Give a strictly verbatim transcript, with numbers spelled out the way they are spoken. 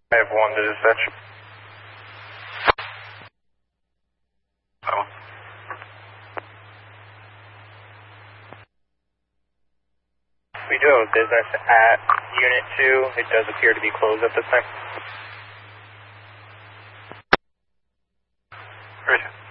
I have one to dispatch. Oh. We do have a business at Unit two. It does appear to be closed at this time. Right.